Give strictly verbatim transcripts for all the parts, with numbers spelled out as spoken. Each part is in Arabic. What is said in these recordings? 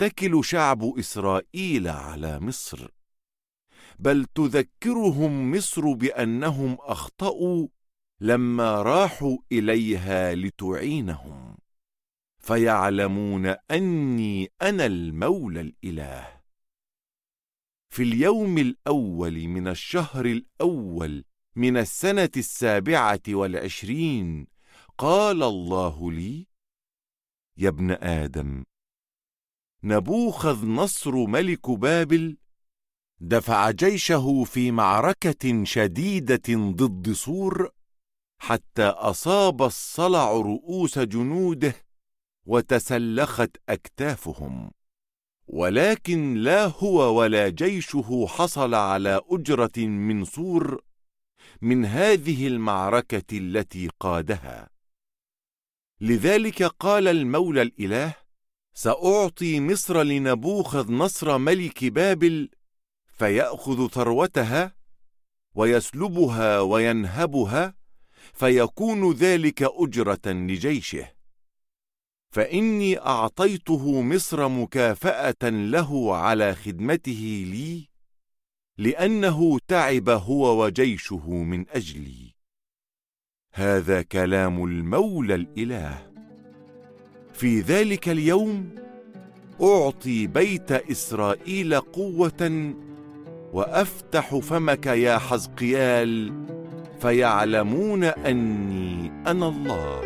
يتكل شعب إسرائيل على مصر، بل تذكرهم مصر بأنهم أخطأوا لما راحوا إليها لتعينهم، فيعلمون أني أنا المولى الإله. في اليوم الأول من الشهر الأول من السنة السابعة والعشرين قال الله لي: يا ابن آدم، نبوخذ نصر ملك بابل دفع جيشه في معركة شديدة ضد صور، حتى أصاب الصلع رؤوس جنوده وتسلخت أكتافهم، ولكن لا هو ولا جيشه حصل على أجرة من صور من هذه المعركة التي قادها. لذلك قال المولى الإله: سأعطي مصر لنبوخذ نصر ملك بابل، فيأخذ ثروتها ويسلبها وينهبها، فيكون ذلك أجرة لجيشه. فإني أعطيته مصر مكافأة له على خدمته لي، لأنه تعب هو وجيشه من أجلي. هذا كلام المولى الإله. في ذلك اليوم أعطي بيت إسرائيل قوة، وأفتح فمك يا حزقيال، فيعلمون أني أنا الله.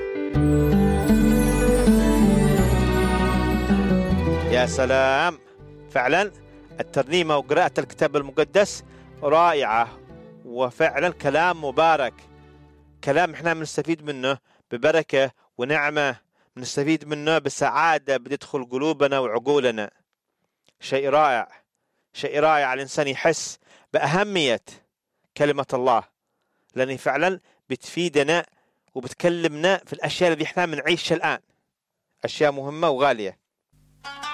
يا سلام، فعلا الترنيمة وقراءة الكتاب المقدس رائعة، وفعلا كلام مبارك، كلام احنا بنستفيد منه ببركة ونعمة، بنستفيد منه بسعادة بتدخل قلوبنا وعقولنا. شيء رائع، شيء رائع. الإنسان يحس بأهمية كلمة الله، لأنه فعلا بتفيدنا وبتكلمنا في الأشياء اللي احنا بنعيشها الآن، أشياء مهمة وغالية.